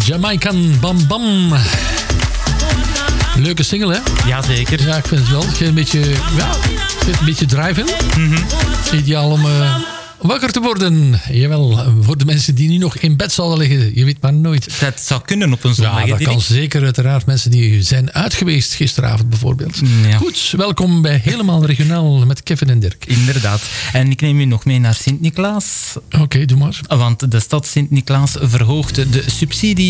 Jamaican Bam Bam. Leuke single, hè? Jazeker. Ja, ik vind het wel. Een beetje drive in. Ideaal om wakker te worden. Jawel, voor de mensen die nu nog in bed zouden liggen. Je weet maar nooit. Dat zou kunnen op een zondag. Ja, dat kan zeker uiteraard. Mensen die zijn uitgeweest gisteravond bijvoorbeeld. Ja. Goed, welkom bij Helemaal Regionaal met Kevin en Dirk. Inderdaad. En ik neem u nog mee naar Sint-Niklaas. Oké, doe maar. Want de stad Sint-Niklaas verhoogt de subsidie